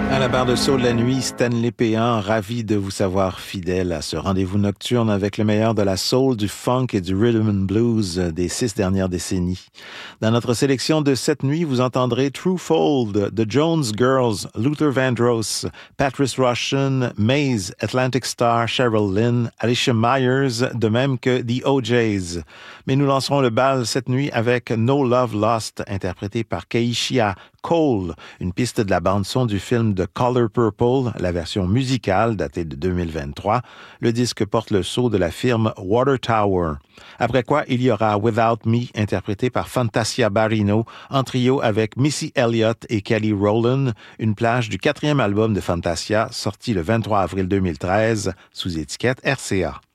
À la barre de Soul la nuit, Stanley Péan, ravi de vous savoir fidèle à ce rendez-vous nocturne avec le meilleur de la soul, du funk et du rhythm and blues des 6 dernières décennies. Dans notre sélection de cette nuit, vous entendrez True Fold, The Jones Girls, Luther Vandross, Patrice Rushen, Maze, Atlantic Star, Cheryl Lynn, Alicia Myers, de même que The OJs. Mais nous lancerons le bal cette nuit avec No Love Lost, interprété par Keishia Cole, une piste de la bande-son du film The Color Purple, la version musicale datée de 2023. Le disque porte le sceau de la firme Water Tower. Après quoi, il y aura Without Me, interprété par Fantasia Barrino, en trio avec Missy Elliott et Kelly Rowland, une plage du 4e album de Fantasia, sorti le 23 avril 2013, sous étiquette RCA.